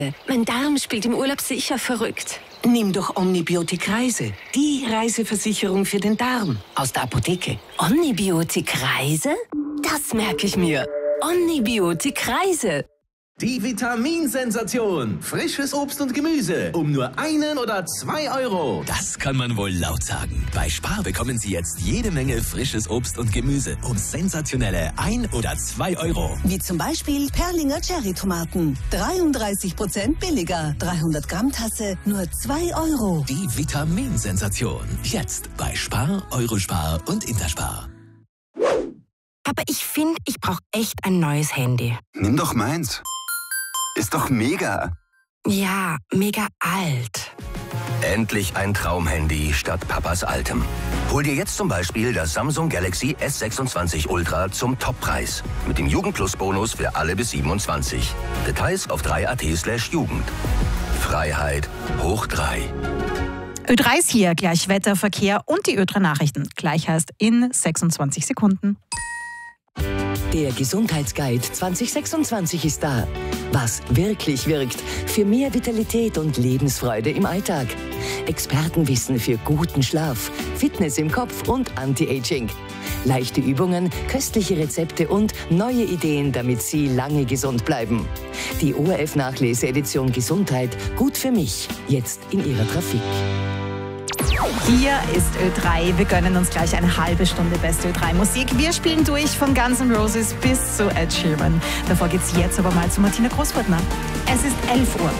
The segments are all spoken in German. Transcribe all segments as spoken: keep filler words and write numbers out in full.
Mein Darm spielt im Urlaub sicher verrückt. Nimm doch Omnibiotik Reise. Die Reiseversicherung für den Darm. Aus der Apotheke. Omnibiotik Reise? Das merke ich mir. Omnibiotik Reise. Die Vitaminsensation. Frisches Obst und Gemüse. Um nur einen oder zwei Euro. Das kann man wohl laut sagen. Bei Spar bekommen Sie jetzt jede Menge frisches Obst und Gemüse. Um sensationelle ein oder zwei Euro. Wie zum Beispiel Perlinger Cherry-Tomaten. dreiunddreißig Prozent billiger. dreihundert Gramm Tasse, nur zwei Euro. Die Vitaminsensation. Jetzt bei Spar, Eurospar und Interspar. Aber ich finde, ich brauche echt ein neues Handy. Nimm doch meins. Ist doch mega. Ja, mega alt. Endlich ein Traumhandy statt Papas altem. Hol dir jetzt zum Beispiel das Samsung Galaxy S sechsundzwanzig Ultra zum Toppreis. Mit dem Jugendplus-Bonus für alle bis siebenundzwanzig. Details auf drei punkt at slash Jugend. Freiheit hoch drei. Ö drei ist hier, gleich Wetter, Verkehr und die Ö drei Nachrichten. Gleich heißt in sechsundzwanzig Sekunden. Der Gesundheitsguide zwanzig sechsundzwanzig ist da. Was wirklich wirkt für mehr Vitalität und Lebensfreude im Alltag. Expertenwissen für guten Schlaf, Fitness im Kopf und Anti-Aging. Leichte Übungen, köstliche Rezepte und neue Ideen, damit Sie lange gesund bleiben. Die O R F-Nachlese-Edition Gesundheit, gut für mich, jetzt in Ihrer Trafik. Hier ist Ö drei. Wir gönnen uns gleich eine halbe Stunde beste Ö drei Musik. Wir spielen durch von Guns N' Roses bis zu Ed Sheeran. Davor geht's jetzt aber mal zu Martina Großbrettner. Es ist elf Uhr.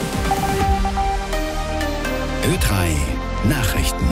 Ö drei Nachrichten.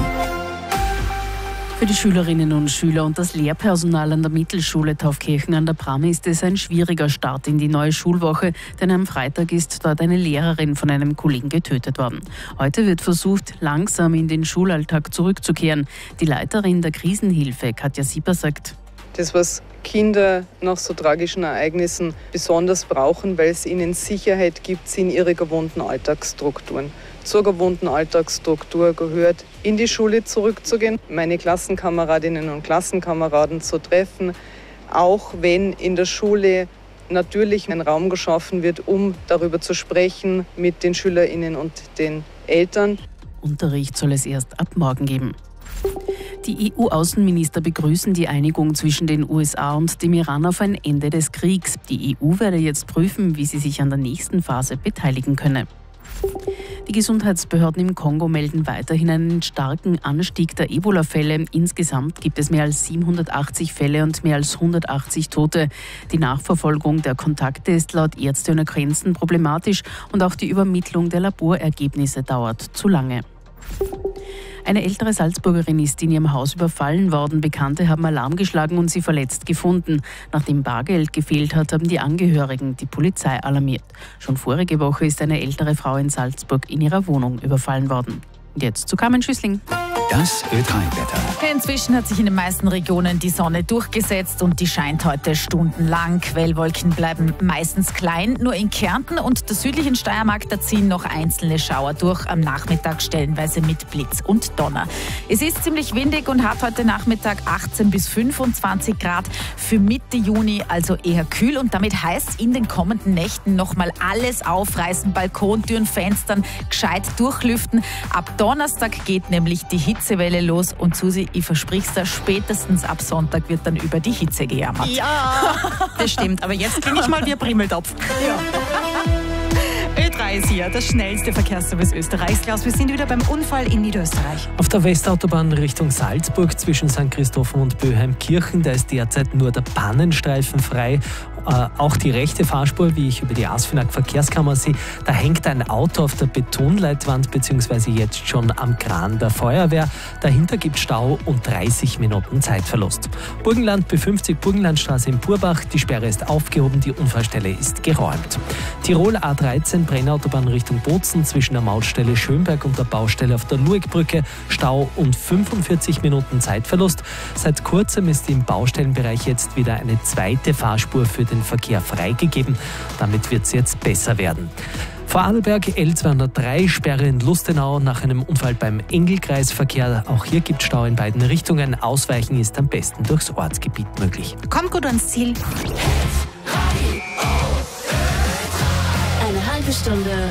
Für die Schülerinnen und Schüler und das Lehrpersonal an der Mittelschule Taufkirchen an der Bram ist es ein schwieriger Start in die neue Schulwoche, denn am Freitag ist dort eine Lehrerin von einem Kollegen getötet worden. Heute wird versucht, langsam in den Schulalltag zurückzukehren. Die Leiterin der Krisenhilfe, Katja Sieber, sagt: Das, was Kinder nach so tragischen Ereignissen besonders brauchen, weil es ihnen Sicherheit gibt, sind ihre gewohnten Alltagsstrukturen. Zur gewohnten Alltagsstruktur gehört, in die Schule zurückzugehen, meine Klassenkameradinnen und Klassenkameraden zu treffen, auch wenn in der Schule natürlich ein Raum geschaffen wird, um darüber zu sprechen mit den SchülerInnen und den Eltern. Unterricht soll es erst ab morgen geben. Die E U-Außenminister begrüßen die Einigung zwischen den U S A und dem Iran auf ein Ende des Kriegs. Die E U werde jetzt prüfen, wie sie sich an der nächsten Phase beteiligen könne. Die Gesundheitsbehörden im Kongo melden weiterhin einen starken Anstieg der Ebola-Fälle. Insgesamt gibt es mehr als siebenhundertachtzig Fälle und mehr als hundertachtzig Tote. Die Nachverfolgung der Kontakte ist laut Ärzte ohne Grenzen problematisch und auch die Übermittlung der Laborergebnisse dauert zu lange. Eine ältere Salzburgerin ist in ihrem Haus überfallen worden. Bekannte haben Alarm geschlagen und sie verletzt gefunden. Nachdem Bargeld gefehlt hat, haben die Angehörigen die Polizei alarmiert. Schon vorige Woche ist eine ältere Frau in Salzburg in ihrer Wohnung überfallen worden. Jetzt zu Carmen Schüssling. Das Ö drei Wetter. Inzwischen hat sich in den meisten Regionen die Sonne durchgesetzt und die scheint heute stundenlang. Quellwolken bleiben meistens klein. Nur in Kärnten und der südlichen Steiermark, da ziehen noch einzelne Schauer durch. Am Nachmittag stellenweise mit Blitz und Donner. Es ist ziemlich windig und hat heute Nachmittag achtzehn bis fünfundzwanzig Grad. Für Mitte Juni also eher kühl. Und damit heißt es in den kommenden Nächten nochmal alles aufreißen. Balkontüren, Fenstern gescheit durchlüften. Ab Donnerstag geht nämlich die Hitzewelle los und Susi, ich versprich's dir, spätestens ab Sonntag wird dann über die Hitze gejammert. Ja, das stimmt. Aber jetzt klinge ich mal wie ein Primmeltopf. Ja. Ö drei ist hier, das schnellste Verkehrsservice Österreichs. Klaus, wir sind wieder beim Unfall in Niederösterreich. Auf der Westautobahn Richtung Salzburg zwischen Sankt Christophen und Böheimkirchen, da ist derzeit nur der Pannenstreifen frei. Äh, auch die rechte Fahrspur, wie ich über die Asfinag Verkehrskammer sehe, da hängt ein Auto auf der Betonleitwand bzw. jetzt schon am Kran der Feuerwehr. Dahinter gibt es Stau und dreißig Minuten Zeitverlust. Burgenland B fünfzig Burgenlandstraße in Purbach, die Sperre ist aufgehoben, die Unfallstelle ist geräumt. Tirol A dreizehn Brennautobahn Richtung Bozen zwischen der Mautstelle Schönberg und der Baustelle auf der Luegbrücke, Stau und fünfundvierzig Minuten Zeitverlust. Seit kurzem ist im Baustellenbereich jetzt wieder eine zweite Fahrspur für den Verkehr freigegeben. Damit wird es jetzt besser werden. Vorarlberg L zweihundertdrei, Sperre in Lustenau nach einem Unfall beim Engelkreisverkehr. Auch hier gibt es Stau in beiden Richtungen. Ausweichen ist am besten durchs Ortsgebiet möglich. Kommt gut ans Ziel. Eine halbe halbe Stunde